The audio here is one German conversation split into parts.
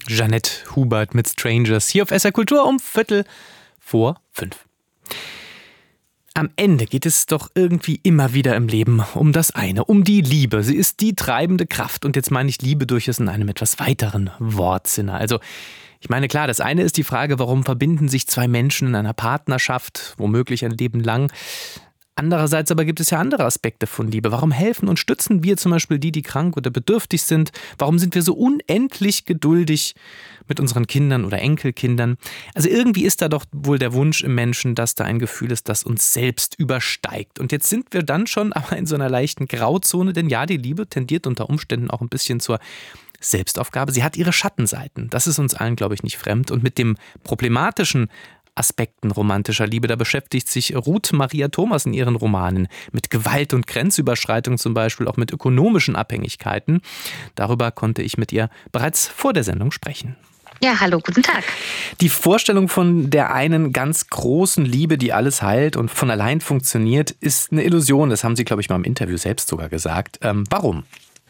Jeanette Hubert mit Strangers hier auf SR Kultur um 4:45. Am Ende geht es doch irgendwie immer wieder im Leben um das eine, um die Liebe. Sie ist die treibende Kraft. Und jetzt meine ich Liebe durchaus in einem etwas weiteren Wortsinne. Also ich meine, klar, das eine ist die Frage, warum verbinden sich zwei Menschen in einer Partnerschaft, womöglich ein Leben lang. Andererseits aber gibt es ja andere Aspekte von Liebe. Warum helfen und stützen wir zum Beispiel die krank oder bedürftig sind? Warum sind wir so unendlich geduldig mit unseren Kindern oder Enkelkindern? Also irgendwie ist da doch wohl der Wunsch im Menschen, dass da ein Gefühl ist, das uns selbst übersteigt. Und jetzt sind wir dann schon aber in so einer leichten Grauzone, denn ja, die Liebe tendiert unter Umständen auch ein bisschen zur Selbstaufgabe. Sie hat ihre Schattenseiten. Das ist uns allen, glaube ich, nicht fremd. Und mit dem problematischen Aspekten romantischer Liebe. Da beschäftigt sich Ruth Maria Thomas in ihren Romanen mit Gewalt und Grenzüberschreitung, zum Beispiel auch mit ökonomischen Abhängigkeiten. Darüber konnte ich mit ihr bereits vor der Sendung sprechen. Ja, hallo, guten Tag. Die Vorstellung von der einen ganz großen Liebe, die alles heilt und von allein funktioniert, ist eine Illusion. Das haben Sie, glaube ich, mal im Interview selbst sogar gesagt. Warum?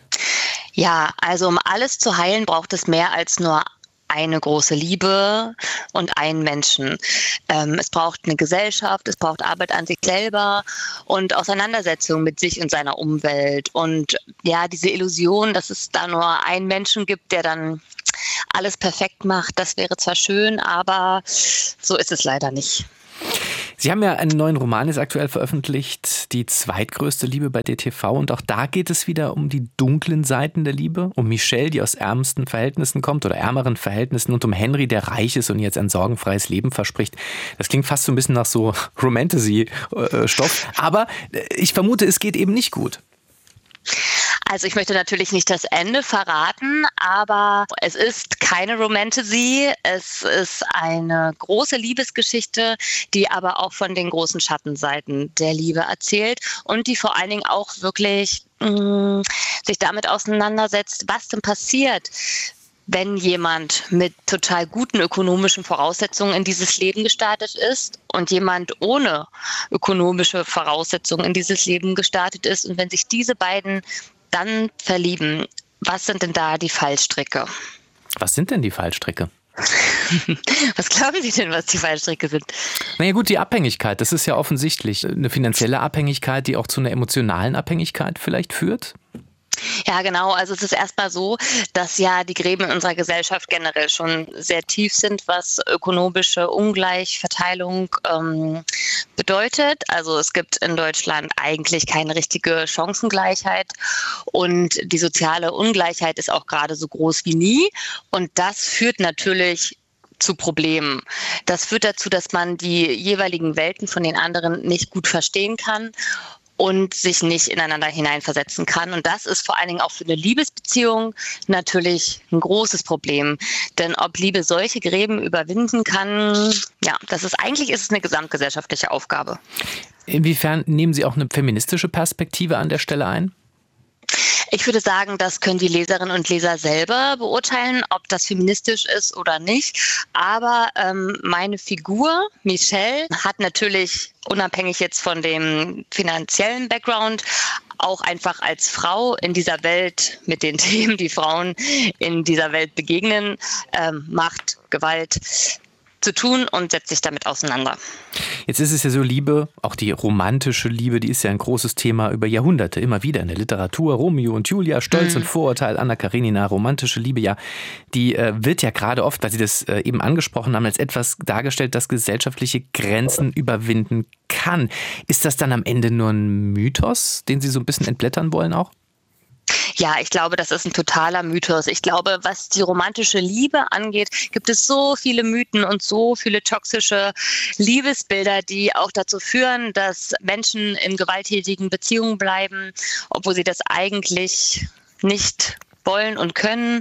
Ja, also um alles zu heilen, braucht es mehr als nur eine große Liebe und einen Menschen. Es braucht eine Gesellschaft, es braucht Arbeit an sich selber und Auseinandersetzung mit sich und seiner Umwelt. Und ja, diese Illusion, dass es da nur einen Menschen gibt, der dann alles perfekt macht, das wäre zwar schön, aber so ist es leider nicht. Sie haben ja einen neuen Roman jetzt aktuell veröffentlicht, Die zweitgrößte Liebe bei DTV. Und auch da geht es wieder um die dunklen Seiten der Liebe. Um Michelle, die aus ärmsten Verhältnissen kommt oder ärmeren Verhältnissen. Und um Henry, der reich ist und jetzt ein sorgenfreies Leben verspricht. Das klingt fast so ein bisschen nach so Romantasy-Stoff. Aber ich vermute, es geht eben nicht gut. Also ich möchte natürlich nicht das Ende verraten, aber es ist keine Romantasy. Es ist eine große Liebesgeschichte, die aber auch von den großen Schattenseiten der Liebe erzählt und die vor allen Dingen auch wirklich sich damit auseinandersetzt, was denn passiert, wenn jemand mit total guten ökonomischen Voraussetzungen in dieses Leben gestartet ist und jemand ohne ökonomische Voraussetzungen in dieses Leben gestartet ist. Und wenn sich diese beiden dann verlieben, was sind denn da die Fallstricke? Was sind denn die Fallstricke? Was glauben Sie denn, was die Fallstricke sind? Naja gut, die Abhängigkeit, das ist ja offensichtlich eine finanzielle Abhängigkeit, die auch zu einer emotionalen Abhängigkeit vielleicht führt. Ja, genau. Also es ist erstmal so, dass ja die Gräben in unserer Gesellschaft generell schon sehr tief sind, was ökonomische Ungleichverteilung bedeutet. Also es gibt in Deutschland eigentlich keine richtige Chancengleichheit und die soziale Ungleichheit ist auch gerade so groß wie nie. Und das führt natürlich zu Problemen. Das führt dazu, dass man die jeweiligen Welten von den anderen nicht gut verstehen kann und sich nicht ineinander hineinversetzen kann. Und das ist vor allen Dingen auch für eine Liebesbeziehung natürlich ein großes Problem. Denn ob Liebe solche Gräben überwinden kann, ja, eigentlich ist es eine gesamtgesellschaftliche Aufgabe. Inwiefern nehmen Sie auch eine feministische Perspektive an der Stelle ein? Ich würde sagen, das können die Leserinnen und Leser selber beurteilen, ob das feministisch ist oder nicht. Aber meine Figur, Michelle, hat natürlich unabhängig jetzt von dem finanziellen Background auch einfach als Frau in dieser Welt mit den Themen, die Frauen in dieser Welt begegnen, Macht, Gewalt, zu tun und setzt sich damit auseinander. Jetzt ist es ja so, Liebe, auch die romantische Liebe, die ist ja ein großes Thema über Jahrhunderte, immer wieder in der Literatur. Romeo und Julia, Stolz und Vorurteil, Anna Karenina, romantische Liebe, ja, die wird ja gerade oft, weil Sie das eben angesprochen haben, als etwas dargestellt, das gesellschaftliche Grenzen überwinden kann. Ist das dann am Ende nur ein Mythos, den Sie so ein bisschen entblättern wollen auch? Ja, ich glaube, das ist ein totaler Mythos. Ich glaube, was die romantische Liebe angeht, gibt es so viele Mythen und so viele toxische Liebesbilder, die auch dazu führen, dass Menschen in gewalttätigen Beziehungen bleiben, obwohl sie das eigentlich nicht wollen und können.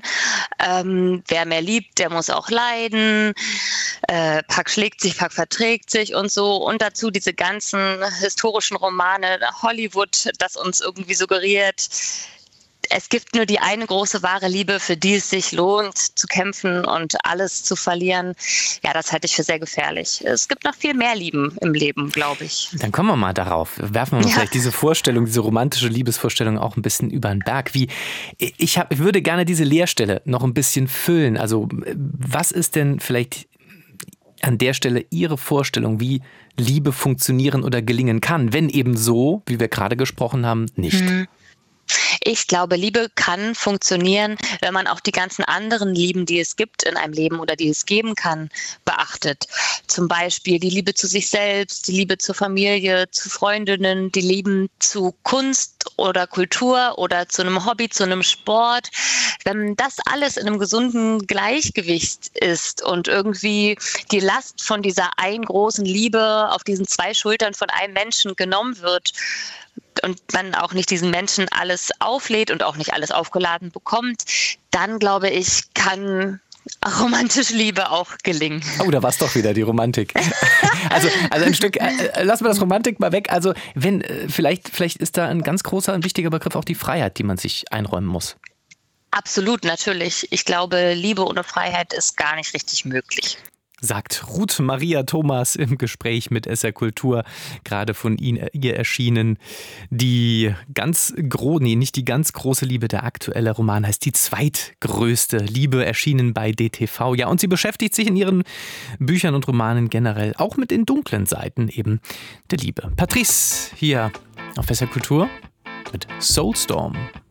Wer mehr liebt, der muss auch leiden. Pack schlägt sich, Pack verträgt sich und so. Und dazu diese ganzen historischen Romane, Hollywood, das uns irgendwie suggeriert, es gibt nur die eine große wahre Liebe, für die es sich lohnt zu kämpfen und alles zu verlieren. Ja, das halte ich für sehr gefährlich. Es gibt noch viel mehr Lieben im Leben, glaube ich. Dann kommen wir mal darauf. Werfen wir mal vielleicht diese Vorstellung, diese romantische Liebesvorstellung auch ein bisschen über den Berg. Ich würde gerne diese Leerstelle noch ein bisschen füllen. Also was ist denn vielleicht an der Stelle Ihre Vorstellung, wie Liebe funktionieren oder gelingen kann, wenn eben so, wie wir gerade gesprochen haben, nicht? Ich glaube, Liebe kann funktionieren, wenn man auch die ganzen anderen Lieben, die es gibt in einem Leben oder die es geben kann, beachtet. Zum Beispiel die Liebe zu sich selbst, die Liebe zur Familie, zu Freundinnen, die Liebe zu Kunst oder Kultur oder zu einem Hobby, zu einem Sport. Wenn das alles in einem gesunden Gleichgewicht ist und irgendwie die Last von dieser einen großen Liebe auf diesen 2 Schultern von einem Menschen genommen wird, und man auch nicht diesen Menschen alles auflädt und auch nicht alles aufgeladen bekommt, dann glaube ich, kann romantische Liebe auch gelingen. Oh, da war es doch wieder, die Romantik. Also ein Stück, lassen wir das Romantik mal weg. Also vielleicht ist da ein ganz großer, ein wichtiger Begriff auch die Freiheit, die man sich einräumen muss. Absolut, natürlich. Ich glaube, Liebe ohne Freiheit ist gar nicht richtig möglich. Sagt Ruth Maria Thomas im Gespräch mit SR Kultur, gerade von ihr erschienen. Nicht die ganz große Liebe, der aktuelle Roman heißt Die zweitgrößte Liebe, erschienen bei DTV. Ja, und sie beschäftigt sich in ihren Büchern und Romanen generell auch mit den dunklen Seiten eben der Liebe. Patrice hier auf SR Kultur mit Soulstorm.